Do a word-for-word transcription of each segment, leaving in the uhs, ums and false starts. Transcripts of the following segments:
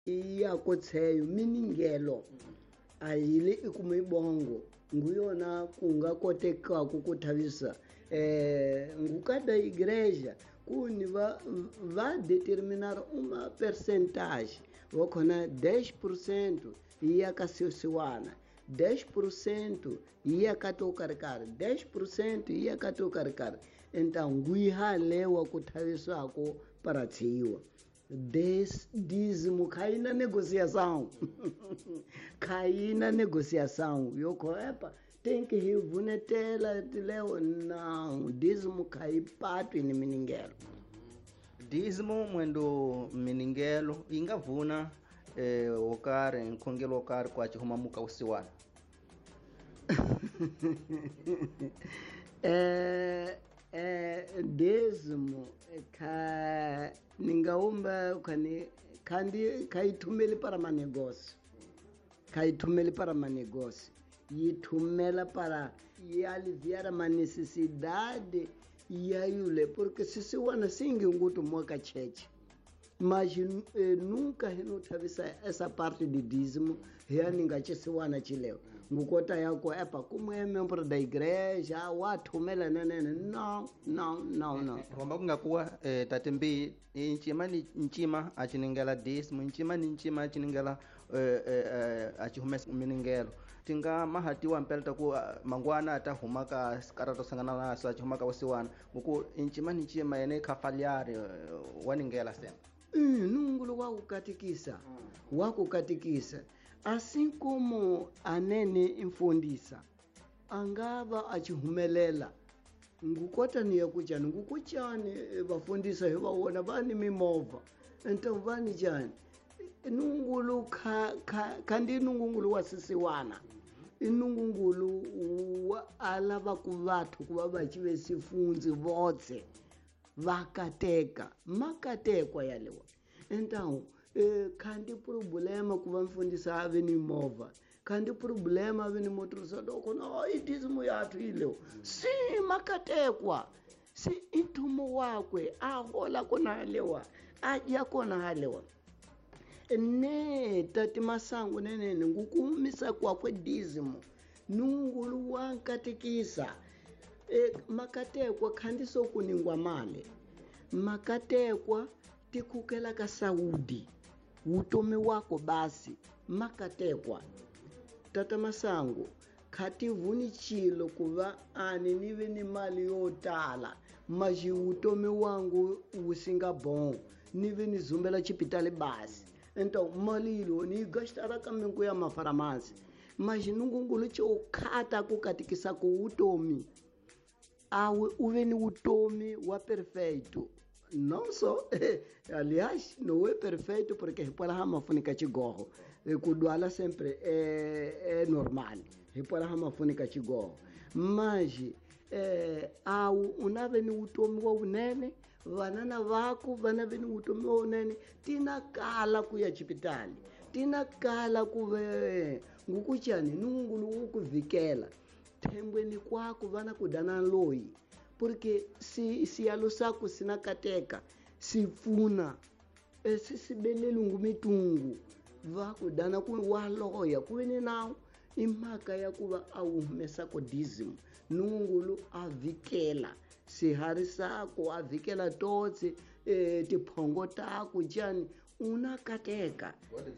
iyakotseyo miningelo ayile ikumibongo nguyona kungakoteka kukuthavisa eh, ngukada igreja kuni va, va determinar uma percentagem wakhona dez por cento ia kasisiwana dez por cento ia katokarikari dez por cento ia katokarikari então nguyihalewa kuthavisako para tsiwa Des, dízimo cai na negociação cai na negociação eu epa tem que revunetela leo não dízimo cai pato ni miningelo dízimo mwendo miningelo ingavuna eh, okare nkhongelo okare kwachi humamuka usiwana eh eh dízimo ka ningaumba kani kandi kaithumeli para manegócio kaithumeli para manegócio yithumela para e aliviar a necessidade e ayule porque se se wana singi nguto moka cheche mas eh, nunca renotavisa essa parte de dízimo reaninga chesiwana chileo ngukota yako epa como é membro da igreja wathumela nenene não não não não romba kungakuwa eh, tatembi inchima ni nchima achiningela dízimo inchima ni nchima achiningela eh, eh, achihumesa miningelo tinga mahatiwa mpelta ku mangwana atahumaka karata sangana naso achihumaka usiwana nguku inchima ni nchima ene khafaliari uh, waningela sema Mm, nungulu wakukatikisa mm. wakukatikisa assim como anene infundisa angava achihumelela ngukota niya kuchani ngukuchani vafundisa hivawona vani mimova então vani chani nungulu ka, ka, kandi nungungulu wasisiwana inungungulu wa alava ku vathu kuva vachive sifunzi votse vakateka makatekwa yalewa então eh, kandi problema kuva mfundisa ave ni mova kandi problema ave ni motorizador kono idizimo yathu ileo si makatekwa si intumo wakwe ahola kona halewa aja kona halewa ne tati masangu nenene ngukumisa kwakwe dizimo nungulu wankatikisa E, makatekwa khandiso kuningwa male makatekwa tikukela ka saudi utomi wako basi makatekwa tata masangu khativuni chilo kuva ani nive ni mali yo tala maji utomi wangu usinga bon nive ni zumbela chipitali basi então malilo ni gastara kamengu ya mafaramasi maji nungungulu cho khata kukatikisa ku utomi awe uve ni utomi wa perfeito não só aliás não é perfeito porque hipola hama funika chigoho kudwala sempre é, é normal hipola hama funika chigoho mas é, au unave ni utomi wa unene vanana vako vanave ni utomi wa unene tina kala kuya chipitali tina kala kuve ngukuchani nungulu ukuvikela thembweni kwako vana kudana loyi porque si si alusako sina kateka sifuna esi sibelelu ngumitungu va kudana ku waloya kuveni nawo imhaka ya kuva awumesa ko dízimo nungulu avikela sihari sako avikela totse eh, tiphongo tako chani unakateka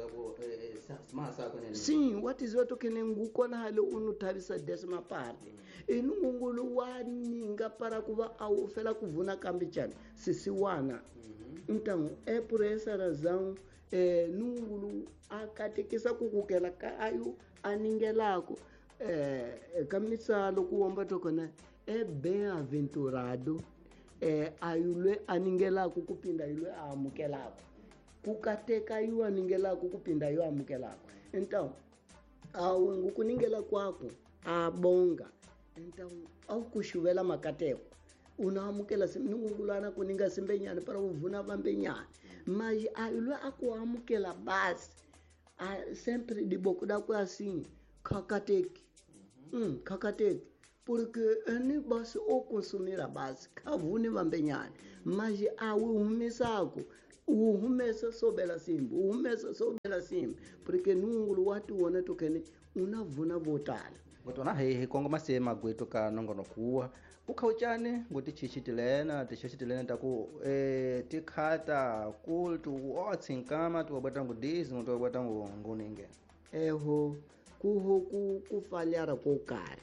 sim watiziwa tokene ngukona hale unuthavisa desima parte inungungulu waninga para kuva awufela kuvuna kambi chani sisiwana então é por essa razão eh, nungulu akatekisa kukukela ka ayu aningelako eh, kamisalo kuomba tokona é bem-aventurado eh, ayulwe aningelako kupinda yulwe aamukelako kukateka yu aningelako kupinda yu amukelako então awe ngukuningela kwako abonga então au kushuvela makateko unaamukela simnungulana kuninga simbenyana para uvuna vambenyana mas ayulwe akuamukela basi a, sempre de boco da coisa assim kakateki hum kakateki porque ani basi o consumir a base kavuni vambenyana mas awe umisako uhumesa sobela simbi uhumesa sobela simbi porque nungulu watu wona tokene unavuna votala ngotona hehe kongo masema gwetu ka nongono kuwa kukhauchane nguti chichitilena tichichitilena taku eh tikhata kultu otsinkama tuwabata ngudisi ngutwabata nguninge eho kuho ku kufalyara kokare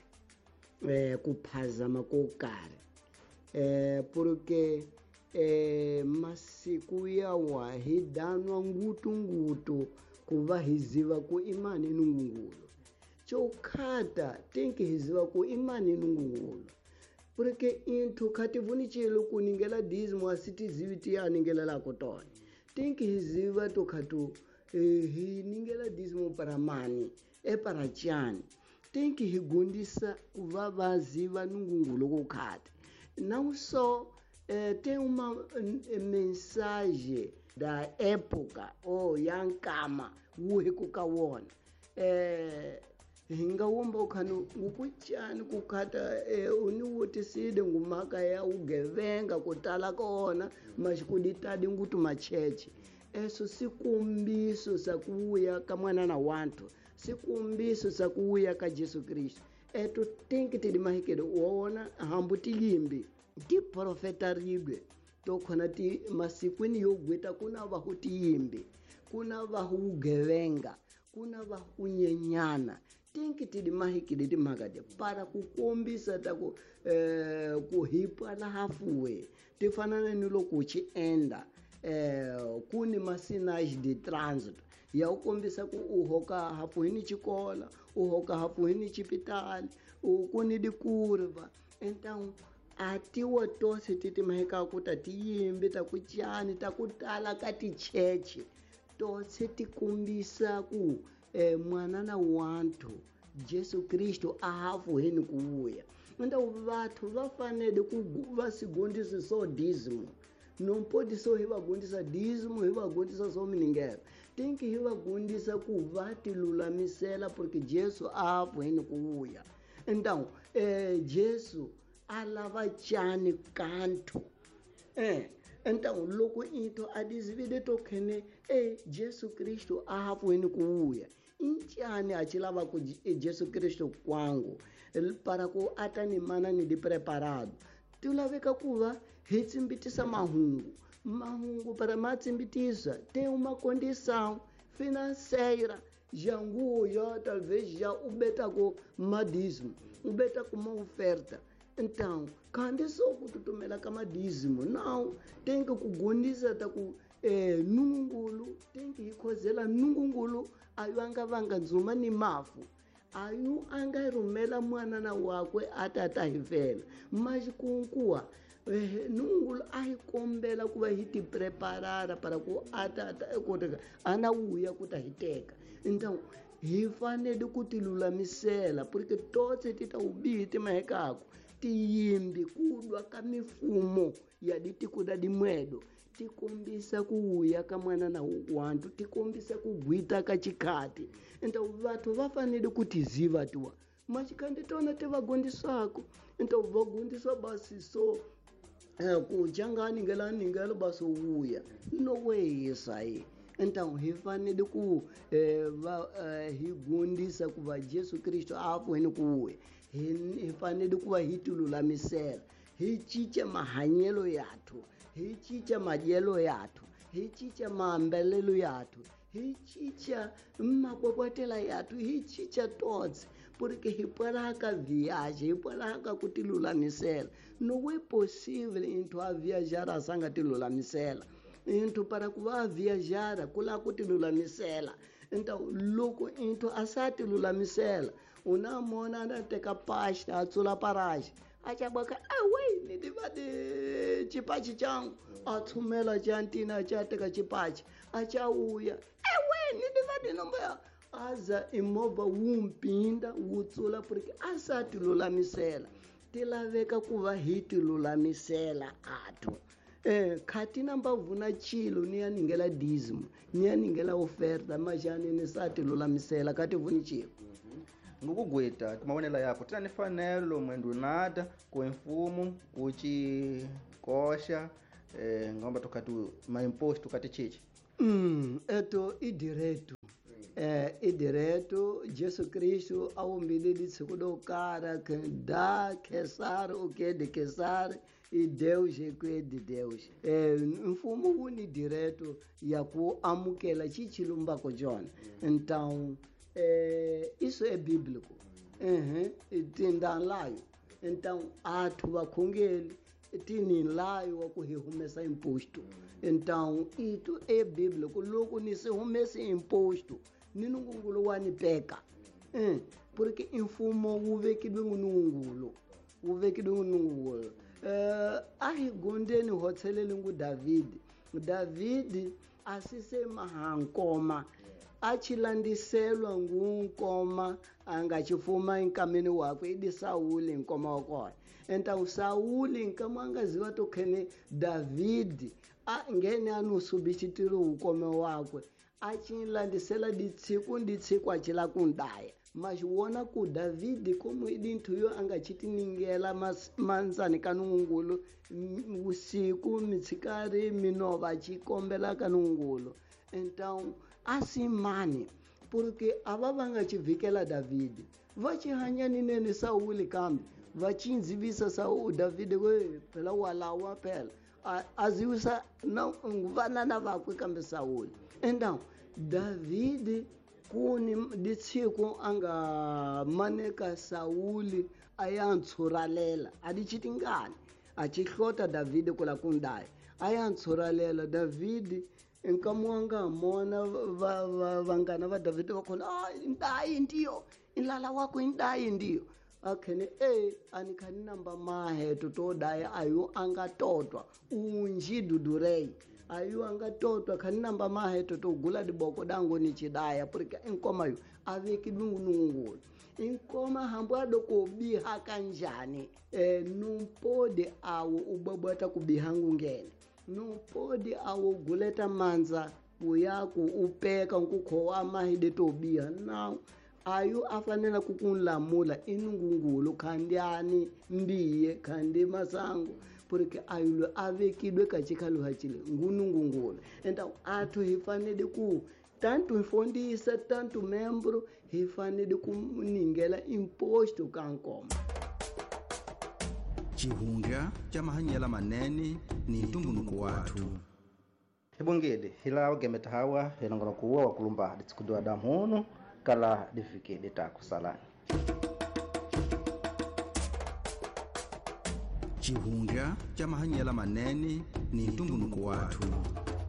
eh kuphazama kokare eh porque eh masiku yawa hidanwa ngutu ngutu kuva hiziva ku imani nungungulu chokhata tenke hiziva ku imani nungungulu porque into khativuni chelo kuningela dismo asitizivi tiyaningela lako tona tenke hiziva to khatu eh, hiningela dismo para mani e para chani tenke higundisa kuva vaziva nungungulu kokhata não só eh, tem uma eh, mensagem da época ou yankama wuhe kukawona eh hingawomba ukhanu ngukuchani kukhata eh, uniwotiside ngumhaka ya ugevenga kutala kona mashikuditadi ngutu machechi eso sikumbiso sakuya kamwana na wantu sikumbiso sakuya ka Jesu Kristo eto tenke tidi mahikedo wona hambu tilimbi ti profeta ribe to khona ti masikwini yogweta kuna vahutiyimbi kuna vahugevenga kuna vakunyenyana tenke tidi mahikide ti magade para kukombisa taku eh, kuhipa la hafuwe tifanana ni loko chienda eh, kuni masinage de transit ya ukombisa ku uhoka hafuhini chikola uhoka hafuhini chipitali ukuni di kurva então atiwa tose titi maheka kuta tiyimbi takuchani takutala kati cheche tose tikumbisa ku eh, mwana na wantu Jesu Kristo ahafuhini kuuya então vathu vafanele ku vasigondisa so dismo não pode só hivagundisa dismo hivagundisa só miningero tem que hivagundisa ku vatilulamisela porque Jesu ahafuhini kuuya então eh, Jesu alava chani kanto eh então loko into adizivide tokhene eh Jesu Kristo ahafuhini kuuya inchani achilava ku Jesu Kristo kwangu para ku atani mana ni di preparado tulaveka kuva hitsimbitisa mahungu mahungu para matsimbitisa tem uma condição financeira jangu já talvez já ubeta com madismo ubeta com uma oferta então kande só kututumela kama dízimo não tem que kugondisa ta ku eh, nungungulu tem que ikhozela nungungulu ayu anga vanga nzuma ni mafu ayu anga rumela mwana na wakwe atata hivela mas kunkuwa eh, nungungulu ahikombela kuva hiti preparara para ku atata ekoteka ana uya kuta hiteka então hifanele kutilulamisela porque tose tita ubiti mahekako tiyimbi kudwa ka mifumo ya ditikuda dimwedo tikombisa kuuya ka mwana na wantu tikombisa kugwita ka chikhati então vathu vafanele kutiziva tuwa machikandi tona tivagondisako então vagondiswa basi so eh, kujanga ningela ningela baso uya no way sai então hifanele ku eh, va eh, higondisa kuva Jesu Kristo afuhini kuuya hi fanele kuva hi tilulamisela hi cinca mahanyelo yathu hi cinca madyelo yathu hi cinca maambelelo yathu hi cinca mapopotela yathu hi cinca totse porque hi pwalaka viaje hi pwalaka ku tilulamisela no é possível into a viajar asanga tilulamisela into para ku va viajar kula ku tilulamisela então loko into asa tilulamisela unamona anateka pasta atsula paraji achabaka awe nidivade chipachi changu atsumela chantina achateka chipachi achauya awe nidivade nomba aza imova wumpinda wutsula porque asatilulamisela tilaveka kuva hitilulamisela athu eh khati nambavuna chilo niyaningela dismo niyaningela oferta majani nisatilulamisela kativuni chilo ngukugweta timawonela yako tani fanelo mwendu nada ku mfumu uchi kosha eh, ngomba tukatu maimposto tukati chichi. Mm, eto idireto. Eh, idireto Jesus Cristo au milidi segundo cara que dá Cesar o que é de Cesar e Deus é que é de Deus. Eh, mfumo uni direto ya ku amukela chichilumba ko John. Então, eh, isso é bíblico. Uhum, tindanlayo. Então, atu vakhongeli tini layo wa ku hi humesa imposto. Então, itu é bíblico. Loko ni se humesa imposto, ni nungulu wani peka. Eh, porque mfumo uvekidwe ngunungulo. Uvekidwe ngunungulo. Eh, ahi gondeni hotselele ngu David. David asise mahankoma. Achilandiselwa ngunkoma angachifuma inkameni wakwe idi Sauli inkoma wakwe. Então Sauli inkama angaziwa tokene David a ngene anu substitute ukome wakwe. Achilandisela ditsiku ditsiku achila kundaya. Mas wona ku David como idintu yo angachitiningela manzani kanungulu usiku mitsikari minova chikombela kanungulu. Então asimani porque ava vangachivikela David vachihanyani nene Sauli kambe vachinzivisa Sauli David we phela walawa phela aziwisa na vanana vakwe kambe Sauli. Então David kuni ditsiku anga maneka Sauli ayantsuralela adichitingani achihlota David kula kundaya ayantsuralela David inkamwanga mona vangana va David vakhona ah ndayi ndiyo inlala wako ndayi ndiyo akhene eh anikhani namba maheto to daya ayo angatotwa unji dudurei ayo angatotwa khani namba maheto to gula diboko dango ni chidaya porque inkoma yo aveki nungulu inkoma hambo adoko biha kanjani eh numpode awo ubabata kubihangu ngene nupodi awo guleta manza uyaku upeka nkukhowa mahide tobiya now ayu afanela kukunlamula inungungulo khandiani mbiye khandi masango porque ayulo avekidwe kachikhalu hachile ngunungungulo enta athu hifanele ku tanto ifondisa tanto membro hifanele kuningela imposto kankoma. Chihunga cha mahanyela manene ni ntumbunuko watu. Hibungede hila gemeta hawa hilangana kuwa wakulumba ditsikudwa damu kala difike ditakusalani. Chihunga cha mahanyela manene ni ntumbunuko watu.